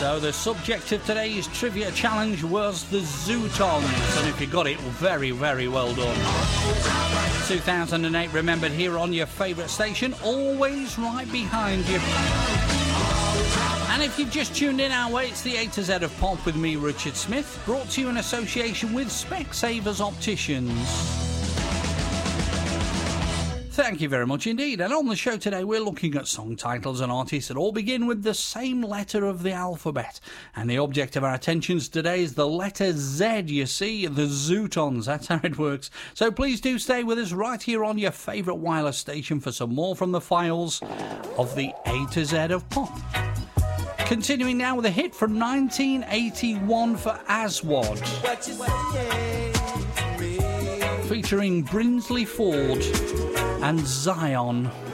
So the subject of today's trivia challenge was the Zootons, and if you got it, very, very well done. 2008 remembered here on your favourite station, always right behind you. And if you've just tuned in our way, it's the A to Z of Pop with me, Richard Smith, brought to you in association with Specsavers Opticians. Thank you very much indeed. And on the show today, we're looking at song titles and artists that all begin with the same letter of the alphabet. And the object of our attentions today is the letter Z, you see, the Zootons. That's how it works. So please do stay with us right here on your favourite wireless station for some more from the files of the A to Z of Pop. Continuing now with a hit from 1981 for Aswad, featuring Brinsley Ford and Zion.